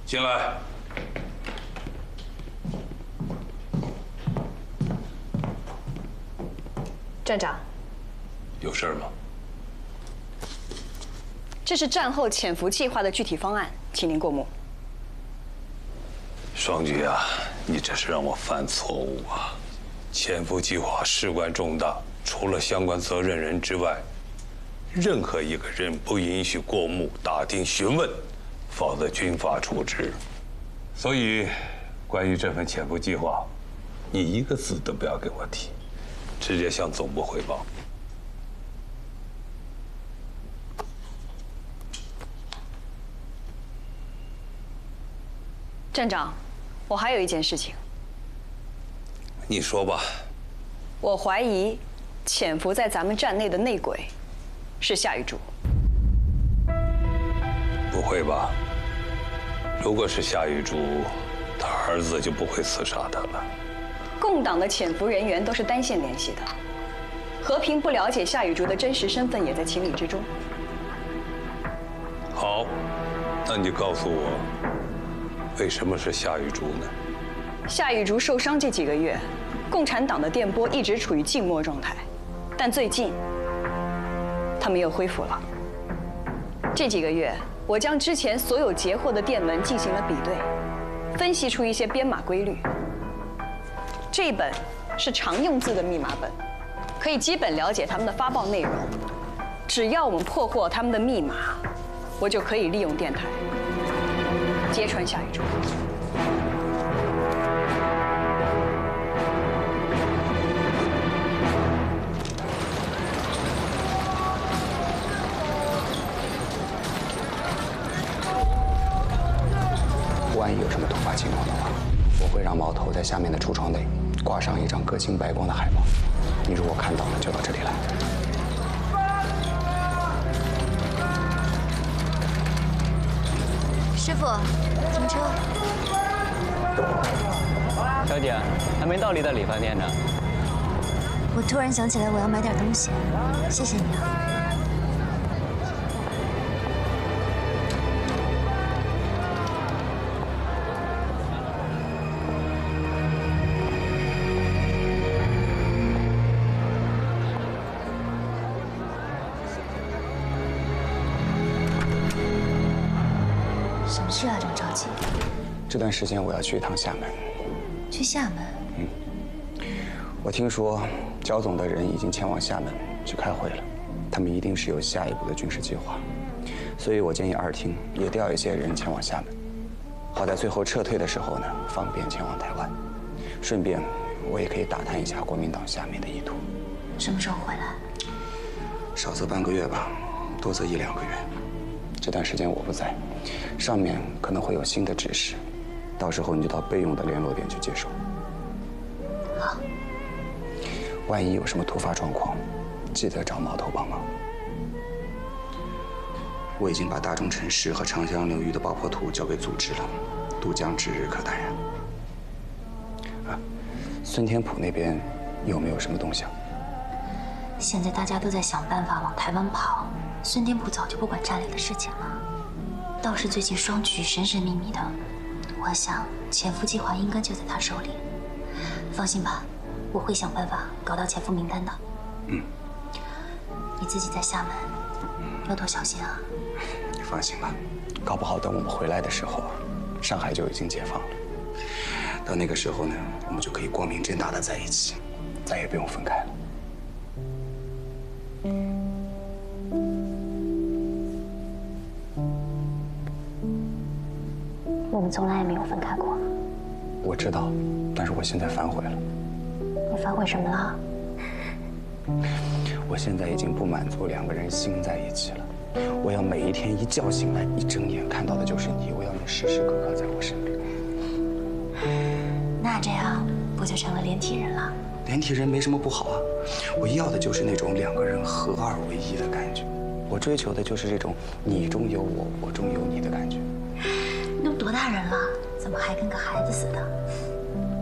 进来。 站长， 有事吗？ 这是战后潜伏计划的具体方案，请您过目。 双菊啊，你这是让我犯错误啊！潜伏计划事关重大，除了相关责任人之外，任何一个人不允许过目、打听、询问，否则军法处置。所以，关于这份潜伏计划，你一个字都不要给我提，直接向总部汇报。 站长，我还有一件事情。 你说吧。 我怀疑，潜伏在咱们站内的内鬼，是夏玉竹。 不会吧？如果是夏玉竹，他儿子就不会刺杀他了。 共党的潜伏人员都是单线联系的，和平不了解夏玉竹的真实身份也在情理之中。 好，那你就告诉我，为什么是夏玉竹呢？ 夏玉竹受伤这几个月，共产党的电波一直处于静默状态，但最近，他们又恢复了。这几个月，我将之前所有截获的电文进行了比对，分析出一些编码规律。这本是常用字的密码本，可以基本了解他们的发报内容。只要我们破获他们的密码，我就可以利用电台揭穿夏玉竹。 万一有什么突发情况的话，我会让毛头在下面的橱窗内挂上一张各星白光的海报。你如果看到了，就到这里来。 师傅，停车。 小姐，还没到离的理发店呢。 我突然想起来，我要买点东西，谢谢你啊。什么事啊，这么着急？ 这段时间我要去一趟厦门。 去厦门？ 我听说焦总的人已经前往厦门去开会了，他们一定是有下一步的军事计划，所以我建议二厅也调一些人前往厦门，好在最后撤退的时候呢，方便前往台湾。顺便，我也可以打探一下国民党下面的意图。 什么时候回来？ 少则半个月吧，多则1、2个月。这段时间我不在，上面可能会有新的指示，到时候你就到备用的联络点去接收。 好。 万一有什么突发状况，记得找毛头帮忙。我已经把大中城市和长江流域的爆破图交给组织了，渡江指日可待啊！孙天普那边有没有什么动向？ 现在大家都在想办法往台湾跑，孙天普早就不管站里的事情了。倒是最近双菊神神秘秘的，我想潜伏计划应该就在他手里。放心吧，我会想办法搞到潜伏名单的。你自己在厦门要多小心啊。 你放心吧，搞不好等我们回来的时候，上海就已经解放了。到那个时候呢，我们就可以光明正大的在一起，再也不用分开了。 我们从来也没有分开过。 我知道，但是我现在反悔了。 你反悔什么了？ 我现在已经不满足2个人心在一起了，我要每一天一觉醒来，一睁眼看到的就是你，我要你时时刻刻在我身边。 那这样不就成了连体人了？ 连体人没什么不好啊，我要的就是那种2个人合二为一的感觉，我追求的就是这种你中有我，我中有你的感觉。 你都多大人了，怎么还跟个孩子似的？